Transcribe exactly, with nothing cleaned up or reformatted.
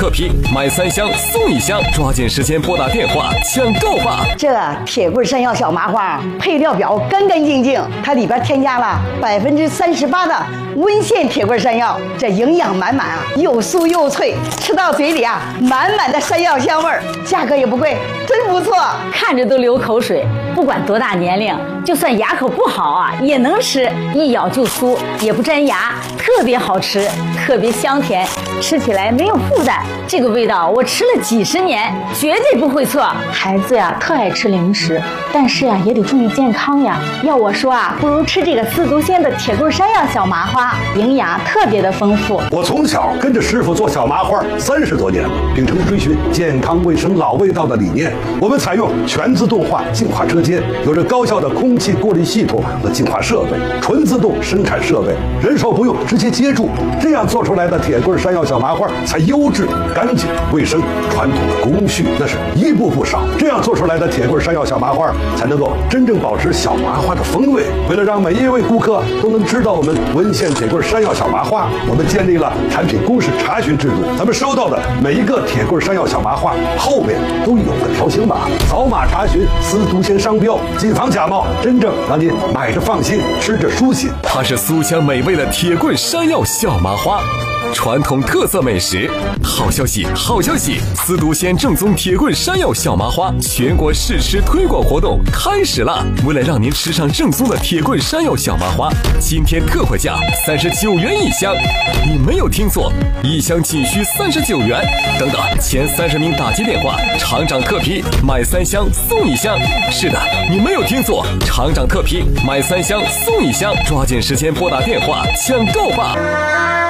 特批，买三箱送一箱，抓紧时间拨打电话抢购吧！ 这铁棍山药小麻花配料表干干净净，它里边添加了百分之三十八的温县铁棍山药，这营养满满啊，又酥又脆，吃到嘴里啊，满满的山药香味儿，价格也不贵，真不错， 看着都流口水。不管多大年龄，就算牙口不好啊，也能吃，一咬就酥，也不粘牙，特别好吃，特别香甜，吃起来没有负担。这个味道我吃了几十年，绝对不会错。孩子呀，特爱吃零食，但是呀，也得注意健康呀。要我说啊，不如吃这个司徒仙的铁棍山药小麻花，营养特别的丰富。 我从小跟着师傅做小麻花三十多年了，秉承追寻健康卫生老味道的理念，我们采用全自动化净化车间，有着高效的空气过滤系统和净化设备，纯自动生产设备，人手不用，直接接触，这样做出来的铁棍山药小麻花才优质、干净、卫生。传统的工序那是一步不少，这样做出来的铁棍山药小麻花才能够真正保持小麻花的风味。为了让每一位顾客都能知道我们温县铁棍山药小麻花，我们建立了产品公示查询制度。咱们收到的每一个铁棍山药小麻花后面都有个条形码，扫码查询司徒仙商标，谨防假冒，真正让您买着放心，吃着舒心。 它是酥香美味的铁棍山药小麻花，传统特色美食。好消息，好消息！司徒仙正宗铁棍山药小麻花全国试吃推广活动开始了！为了让您吃上正宗的铁棍山药小麻花，今天特惠价三十九元一箱。你没有听错，一箱仅需三十九元。等等，前三十名打击电话，厂长特批，买三箱送一箱。是的，你没有听错，厂长特批，买三箱送一箱，抓紧时间拨打电话抢购吧！